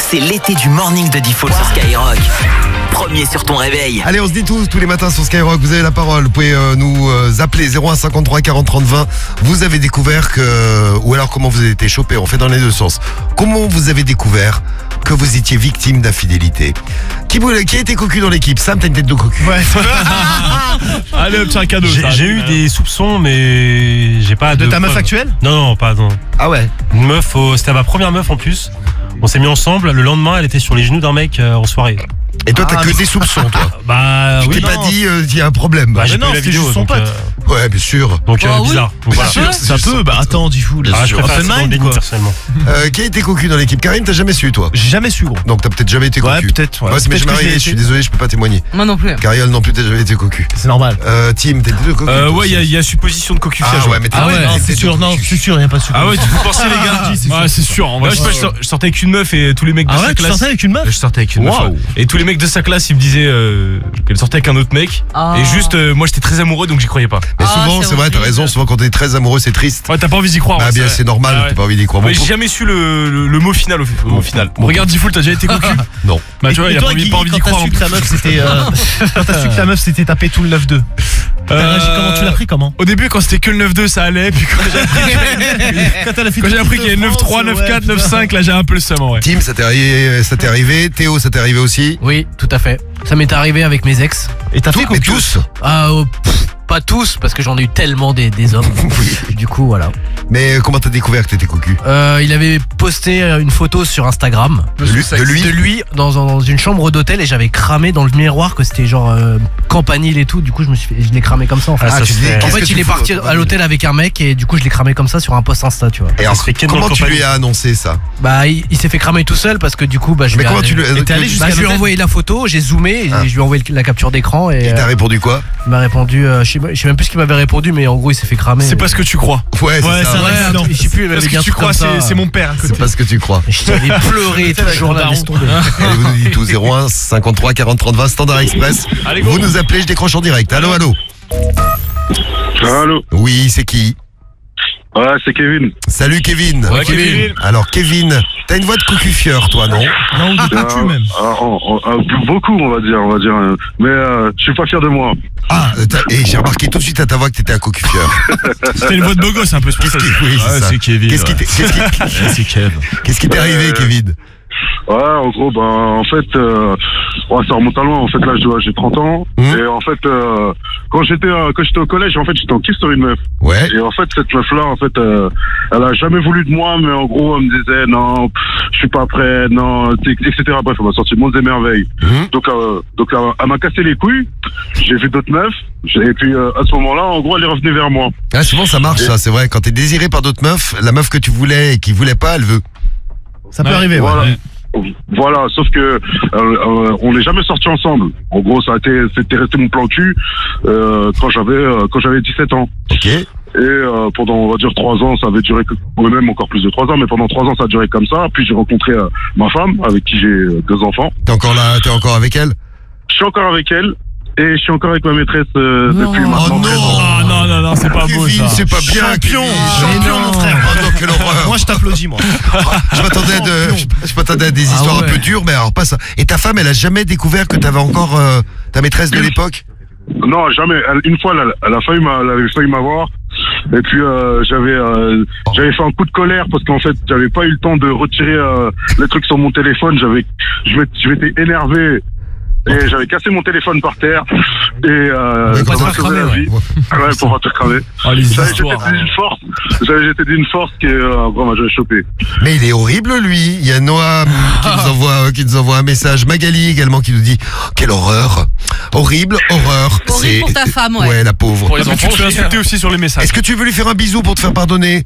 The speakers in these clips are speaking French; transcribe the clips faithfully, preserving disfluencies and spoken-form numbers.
c'est l'été du morning de Default sur Skyrock. Premier sur ton réveil. Allez, on se dit tous, tous les matins sur Skyrock, vous avez la parole. Vous pouvez euh, nous euh, appeler zéro un cinquante-trois quarante trente vingt. Vous avez découvert que... Ou alors comment vous avez été chopé, on fait dans les deux sens. Comment vous avez découvert que vous étiez victime d'infidélité? Qui, qui a été cocu dans l'équipe? Sam, t'as une tête de cocu. Ouais. Allez, petit un cadeau. J'ai, j'ai eu des soupçons, mais j'ai pas de... De ta preuve. meuf actuelle? Non, non, pas non. Ah ouais. Une meuf, au... c'était ma première meuf en plus. On s'est mis ensemble, le lendemain elle était sur les genoux d'un mec euh, en soirée. Et toi, Ah, t'as que mais- des soupçons, toi. Bah Tu oui, t'es pas non. dit, il y a un problème. Bah, Mais j'ai non, pas eu la c'était vidéo, juste son donc, pote. euh, Ouais, bien sûr. donc euh, Oh, oui. bizarre. Donc, voilà. sûr, Ça, c'est ça juste peut, son bah pote. attends, dis fou. Ah, je préfère Open rester dans le mind, déni quoi. personnellement. Euh, qui a été cocu dans l'équipe? Karim, t'as jamais su, toi? J'ai jamais su, gros. Donc t'as peut-être jamais été Ouais, cocu. peut-être, ouais. Moi, ça m'est Peut-être jamais que arrivé, j'ai je suis été. désolé, je peux pas témoigner. Moi non plus. Cariole non plus, t'as jamais été cocu. C'est normal. Euh, Tim, t'as été cocu? Euh, toi ouais, il aussi y, y a supposition de cocu Ah fiage. ouais, mais t'es Ah ouais, t'es- non, t'es- c'est t'es sûr, non, cocu. c'est sûr, y a pas de Ah ouais, tu vous pensez les gars? Dis, c'est Ouais, c'est sûr. En vrai, je, sais pas, je sor- je sortais avec une meuf et tous les mecs de Ah sa ouais, tu classe. sortais avec une meuf? Je sortais avec une meuf. Waouh. ouais. Et tous les mecs de sa classe, ils me disaient euh, qu'elle sortait avec un autre mec. Ah. Et juste, euh, moi j'étais très amoureux donc j'y croyais pas. Mais Ah, souvent, c'est c'est vrai, t'as horrible. raison, souvent quand t'es très amoureux, c'est triste. Ouais, t'as pas envie d'y croire. Bah ouais, bien, vrai. c'est normal, Ah ouais. t'as pas envie d'y croire. Mais Bon, j'ai jamais su le, le, le mot final au, au mot final. Bon, Regarde Default, t'as déjà été cocu? Non. Bah tu vois, Et il a toi, pas envie, Guigui, pas envie d'y quand croire. t'as en su que plus. ta meuf c'était euh, quand t'as su que ta meuf s'était tapé tout le neuf deux. T'as Euh, réagi comment? Tu l'as pris comment? Au début, quand c'était que le neuf deux, ça allait. Puis quand j'ai appris, Quand elle a fait quand j'ai tout appris le qu'il y avait Tour de neuf trois, France, neuf quatre, ouais, neuf cinq, là j'ai un peu le seum, ouais. Tim, ça t'est arrivé, ça t'est arrivé. Théo, ça t'est arrivé aussi. Oui, tout à fait. Ça m'est arrivé avec mes ex. Et t'as fait Tous, mais cocu? tous. Ah, oh, pff, pas tous, parce que j'en ai eu tellement des, des hommes. Du coup, voilà. Mais comment t'as découvert que t'étais cocu? Euh, il avait posté une photo sur Instagram De lui, de lui de lui dans, dans une chambre d'hôtel et j'avais cramé dans le miroir que c'était genre euh, campanile et tout. Du coup, je me suis fait, je l'ai cramé comme ça. En fait, Ah, ça tu se dis, fait. en qu'est-ce fait que il tu est fous, parti euh, à l'hôtel avec un mec et du coup, je l'ai cramé comme ça sur un post Insta, tu vois. Et alors, se fait ken dans comment le tu lui compagnie. as annoncé ça? Bah, il, il s'est fait cramer tout seul parce que du coup, bah, je Mais lui ai- comment tu lui Et t'es allé bah, jusqu'à je lui ai l'hôtel? envoyé la photo, j'ai zoomé, et Ah. je lui ai envoyé la capture d'écran et Il t'a euh, répondu quoi? il m'a répondu. euh, je, sais, je sais même plus ce qu'il m'avait répondu, mais en gros, il s'est fait cramer. C'est pas ce que tu crois. Ouais, c'est Ouais, ça. c'est Ouais, vrai. un truc- je sais plus, il m'avait Parce dit un que tu truc crois, comme c'est ça. c'est mon père. à côté. C'est pas ce que tu crois. J'avais pleuré tout le jour là, laisse tomber. Allez, vous nous dites tout. zéro un cinquante-trois quarante trente vingt, Standard Express. Allez, go. Vous nous appelez, je décroche en direct. Allô, allô. Allô. Oui, c'est qui? Ouais, c'est Kevin. Salut Kevin. Ouais, Kevin. Alors Kevin, t'as une voix de cocu-fieur, toi, non? Non, ou de cocu même. Ah, oh, oh, ah, beaucoup, on va dire, on va dire. euh, Mais euh, je suis pas fier de moi. Ah, t'as- et j'ai remarqué tout de suite à ta voix que t'étais un cocu-fieur. C'était une voix de beau gosse un peu. c'est pour Qu'est-ce ça. qui, oui, c'est Ouais, ça. c'est Kevin. Qu'est-ce qui ouais. t'est, qu'est-ce qui- Ouais, c'est Kev. qu'est-ce qui t'est arrivé, Euh, Kevin? Ouais, en gros, ben, en fait, euh, ouais, ça remonte à loin. En fait, là, je dois- j'ai trente ans. Mmh. Et en fait, euh, quand j'étais euh, quand j'étais au collège, en fait, j'étais en kiff sur une meuf. Ouais. Et en fait, cette meuf-là, en fait, euh, elle a jamais voulu de moi, mais en gros, elle me disait non, pff, je suis pas prêt, non, et cetera. Bref, elle m'a sorti le monde des merveilles. Mmh. Donc, euh, donc, euh, elle m'a cassé les couilles. J'ai vu d'autres meufs. J'ai- Et puis, euh, à ce moment-là, en gros, elle est revenue vers moi. Ah, souvent ça marche, ça, c'est vrai. Quand t'es désiré par d'autres meufs, la meuf que tu voulais et qui voulait pas, elle veut. Ça peut Ouais, arriver, ouais. Voilà. Voilà, sauf que euh, euh, on n'est jamais sortis ensemble. En gros, ça a été, c'était resté mon plan cul euh, quand j'avais euh, quand j'avais dix-sept ans. Ok. Et euh, pendant, on va dire, trois ans, ça avait duré, que- ou même encore plus de trois ans, mais pendant trois ans, ça a duré comme ça. Puis j'ai rencontré euh, ma femme, avec qui j'ai euh, deux enfants. T'es encore là, t'es encore avec elle? Je suis encore avec elle, et je suis encore avec ma maîtresse euh, Non. depuis maintenant Oh treize non. ans. Ah non, non, non, c'est pas beau Kevin, ça. c'est pas bien, Champion, Kevin. champion, mon frère. Oh non, quelle horreur. Moi, je t'applaudis, moi. Je m'attendais à de, je, je m'attendais à des Ah histoires ouais. un peu dures, mais alors pas ça. Et ta femme, elle a jamais découvert que t'avais encore euh, ta maîtresse de l'époque? Non, jamais. Elle- une fois, elle, elle a failli m'a- elle avait failli m'avoir. Et puis euh, j'avais euh, j'avais fait un coup de colère parce qu'en fait j'avais pas eu le temps de retirer euh, les trucs sur mon téléphone. J'avais je m'étais- je m'étais énervé et j'avais cassé mon téléphone par terre et euh, Ouais, ça pour m'a te sauvé cramer, la ouais. vie. Ouais, pour pas te cramer. Oh, les J'avais j'étais histoires. d'une force. J'avais j'étais d'une force que euh, vraiment j'avais chopé. Mais il est horrible, lui. Il y a Noam qui nous envoie, qui nous envoie un message. Magali également qui nous dit oh, quelle horreur, horrible, horreur. Horrible pour ta femme, ouais. Ouais, la pauvre. Pour les enfants, tu te fais insulter aussi sur les messages. Est-ce que tu veux lui faire un bisou pour te faire pardonner?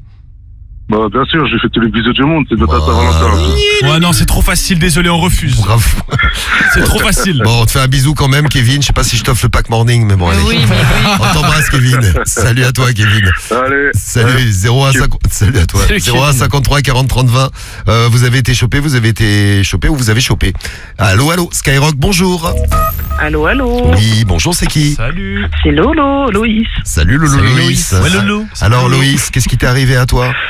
Bah bien sûr, j'ai fait tous les bisous du monde. C'est de ta Saint-Valentin. Ouais, non, c'est trop facile, désolé, on refuse. Bravo. C'est trop facile. Bon, on te fait un bisou quand même, Kevin. Je sais pas si je t'offre le pack morning, mais bon, allez. Oui, mais oui. On t'embrasse, Kevin. Salut à toi, Kevin. Allez. Salut, zéro un cinquante Salut à toi. Salut, zéro un Kevin. cinquante-trois quarante trente vingt. Euh, vous avez été chopé, vous avez été chopé ou vous avez chopé. Allô, allô, Skyrock, bonjour. Allô, allô. Oui, bonjour, c'est qui? Salut. C'est Lolo, Loïs. Salut, Lolo Salut, Loïs. Loïs. Ouais, Lolo. Alors, Loïs, qu'est-ce qui t'est arrivé à toi?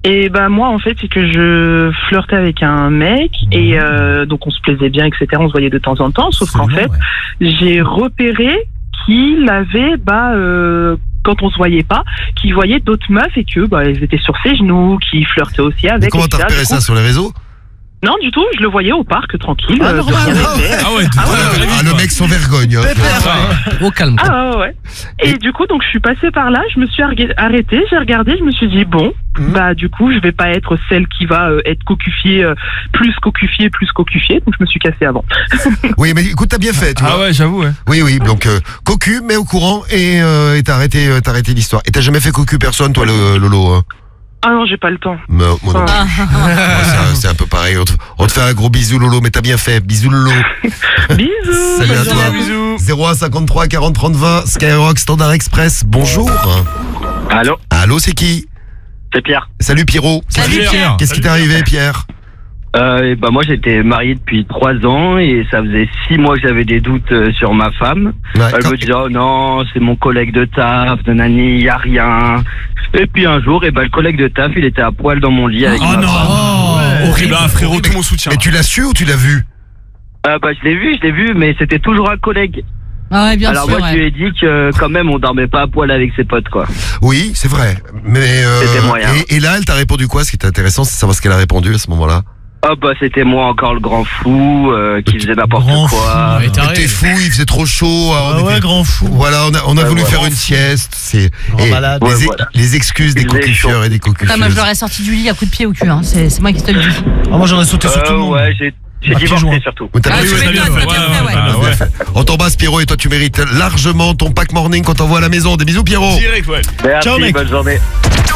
Et bah moi en fait c'est que je flirtais avec un mec et euh, donc on se plaisait bien, et cetera. On se voyait de temps en temps, sauf qu'en fait j'ai repéré qu'il avait bah euh, quand on se voyait pas, qu'il voyait d'autres meufs et que bah ils étaient sur ses genoux, qu'il flirtait aussi avec. Mais comment t'as repéré ça sur les réseaux? Non, du tout, je le voyais au parc, tranquille. Ah, euh, normal, de rien non. n'était. Ah ouais, Ah ouais, ouais, Ah, le mec sans vergogne. Hein. Au calme. quoi. Ah ouais, ouais. Et du coup, donc je suis passée par là, je me suis arg- arrêtée, j'ai regardé, je me suis dit bon, Mhm. bah du coup, je vais pas être celle qui va euh, être cocufiée, euh, plus cocufiée, plus cocufiée, donc je me suis cassée avant. Oui, mais écoute, t'as bien fait, tu Ah vois. ouais, j'avoue, ouais. Oui, oui, donc euh, cocu, mais au courant, et euh, et t'as arrêté, euh, t'as arrêté l'histoire. Et t'as jamais fait cocu personne, toi, le, Lolo hein? Ah non, j'ai pas le temps. Mais, moi non plus. Ah. Ouais, c'est un- c'est un peu pareil. On te, on te fait un gros bisou, Lolo, mais t'as bien fait. Bisous, Lolo. Bisous. Salut à bonne journée toi. à vous. Bisous. zéro un cinquante-trois quarante trente vingt, Skyrock Standard Express. Bonjour. Allô, Allô, c'est qui? c'est Pierre. Salut Pierrot. Salut, Pierre. Qu'est-ce qui t'est arrivé, Pierre? Euh, et bah moi j'étais marié depuis trois ans et ça faisait six mois que j'avais des doutes euh, sur ma femme. Ouais, Elle quand- me disait oh non c'est mon collègue de taf, de nani, y a rien. Et puis un jour et bah le collègue de taf il était à poil dans mon lit avec Oh ma non. femme. Oh, horrible, ah, frérot, tout mon soutien. Mais tu l'as su ou tu l'as vu? Euh, bah je l'ai vu, je l'ai vu mais c'était toujours un collègue. Ah ouais, bien Alors sûr. moi je ouais. lui ai dit que quand même on dormait pas à poil avec ses potes quoi. Oui, c'est vrai. Mais euh, C'était moyen. et, et là, elle t'a répondu quoi? Ce qui est intéressant, c'est de savoir ce qu'elle a répondu à ce moment-là. Oh bah c'était moi encore le grand fou euh, qui faisait n'importe Grand quoi. Ouais, t'as Mais t'es fou, il faisait trop chaud. alors Ah on ouais, était- grand fou. Voilà, on a, on a Ouais, voulu ouais. faire une sieste. C'est Grand et malade. les, Ouais, e- voilà. les excuses des Il faisait cocufieurs et des Ah, moi, je cocufieuses. l'aurais sorti du lit à coup de pied au cul. Hein. C'est c'est moi qui te le dis. Ah, moi, j'en ai sauté sur tout Euh, le monde. ouais j'ai j'ai À pieds divorcé joints. surtout. Mais t'as Ah, bien tu fait. m'étonnes, t'as bien fait, ouais. Ah ouais. On t'embrasse Pierrot et toi tu mérites largement ton pack morning qu'on t'envoie à la maison. Des bisous Pierrot. Direct, ouais. Merci, Ciao, mec. bonne journée.